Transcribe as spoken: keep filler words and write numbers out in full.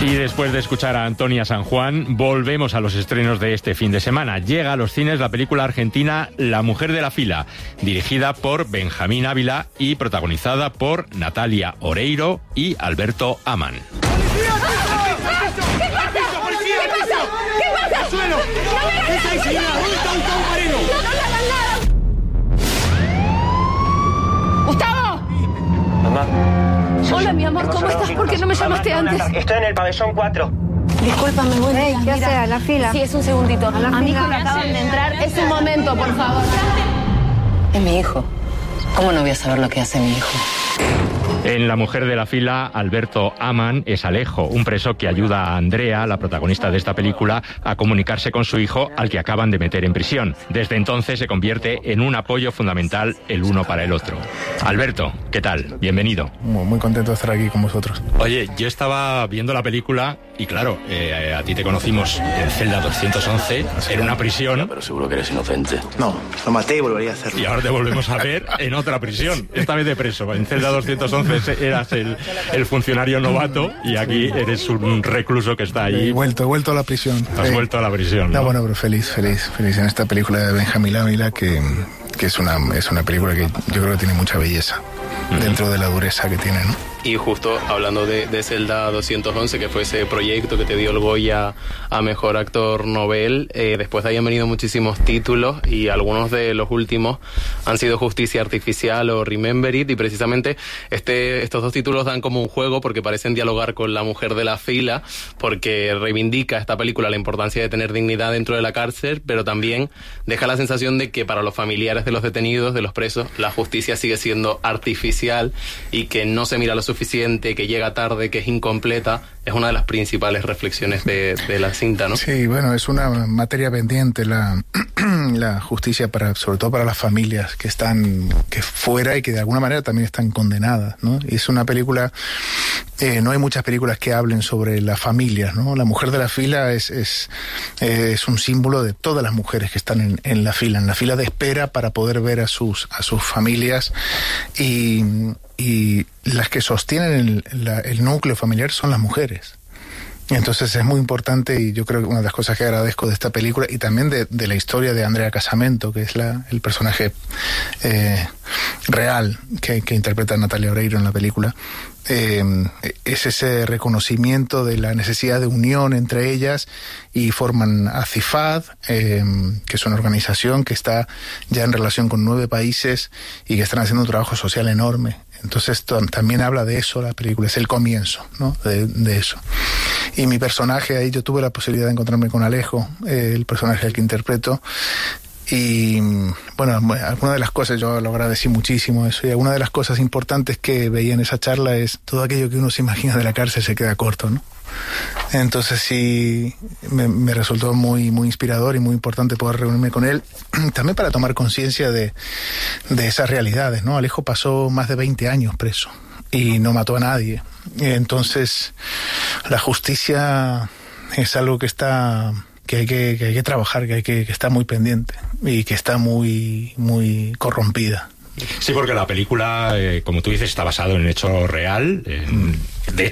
Y después de escuchar a Antonia San Juan, volvemos a los estrenos de este fin de semana. Llega a los cines la película argentina La mujer de la fila, dirigida por Benjamín Ávila y protagonizada por Natalia Oreiro y Alberto Amann. ¡Policía! ¿Qué pasa? ¿Qué pasa? ¿Qué pasa? ¡Al suelo! ¡Esa es señora! ¿Dónde está Gustavo Pareno? ¡No, no le hagan nada! ¡Gustavo! Mamá. Hola, mi amor, ¿cómo estás? ¿Por qué no me llamaste antes? Estoy en el pabellón cuatro. Discúlpame, buen día. ¿Qué hace? ¿A la fila? Sí, es un segundito. A la A mi fila. hijo le acaban de entrar. Es un momento, por favor. Es mi hijo. ¿Cómo no voy a saber lo que hace mi hijo? En La mujer de la fila, Alberto Amann es Alejo, un preso que ayuda a Andrea, la protagonista de esta película, a comunicarse con su hijo, al que acaban de meter en prisión. Desde entonces se convierte en un apoyo fundamental el uno para el otro. Alberto, ¿qué tal? Bienvenido. Muy, muy contento de estar aquí con vosotros. Oye, yo estaba viendo la película y claro, eh, a ti te conocimos en Celda doscientos once, en una prisión. Pero seguro que eres inocente. No, lo maté y volvería a hacerlo. Y ahora te volvemos a ver en otra prisión, esta vez de preso. En Celda doscientos once eras el, el funcionario novato y aquí eres un recluso que está ahí. He vuelto, he vuelto a la prisión. Has eh, vuelto a la prisión, ¿no? No, bueno, pero feliz, feliz, feliz en esta película de Benjamín Ávila que, que es una, es una película que yo creo que tiene mucha belleza uh-huh. dentro de la dureza que tiene, ¿no? Y justo hablando de, de Celda doscientos once, que fue ese proyecto que te dio el Goya a Mejor Actor Nobel, eh, después de ahí han venido muchísimos títulos y algunos de los últimos han sido Justicia Artificial o Remember It, y precisamente este, estos dos títulos dan como un juego porque parecen dialogar con La mujer de la fila, porque reivindica esta película la importancia de tener dignidad dentro de la cárcel, pero también deja la sensación de que para los familiares de los detenidos, de los presos, la justicia sigue siendo artificial y que no se mira lo suficiente, que llega tarde, que es incompleta. Es una de las principales reflexiones de, de la cinta, ¿no? Sí, bueno, es una materia pendiente la, la justicia, para, sobre todo para las familias que están que fuera y que de alguna manera también están condenadas, ¿no? Y es una película, eh, no hay muchas películas que hablen sobre las familias, ¿no? La mujer de la fila es, es, eh, es un símbolo de todas las mujeres que están en, en la fila, en la fila de espera para poder ver a sus, a sus familias, y y las que sostienen el, la, el núcleo familiar son las mujeres. Entonces es muy importante, y yo creo que una de las cosas que agradezco de esta película y también de, de la historia de Andrea Casamento, que es la, el personaje eh, real que, que interpreta Natalia Oreiro en la película, eh, es ese reconocimiento de la necesidad de unión entre ellas, y forman ACIFAD, eh, que es una organización que está ya en relación con nueve países y que están haciendo un trabajo social enorme. Entonces también habla de eso la película, es el comienzo, ¿no? de, de eso. Y mi personaje ahí, yo tuve la posibilidad de encontrarme con Alejo, eh, el personaje al que interpreto, y bueno, alguna de las cosas, yo lo agradecí muchísimo eso, y alguna de las cosas importantes que veía en esa charla es todo aquello que uno se imagina de la cárcel se queda corto, ¿no? Entonces sí, me, me resultó muy, muy inspirador y muy importante poder reunirme con él, también para tomar conciencia de, de esas realidades, ¿no? Alejo pasó más de veinte años preso y no mató a nadie. Entonces la justicia es algo que está... Que hay que, que hay que trabajar, que hay que, que está muy pendiente y que está muy, muy corrompida. Sí, porque la película, eh, como tú dices, está basado en un hecho real. En, de hecho,